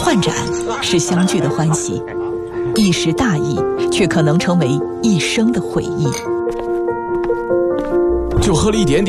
换盏是相聚的欢喜，一时大意却可能成为一生的回忆。 就喝了一点点。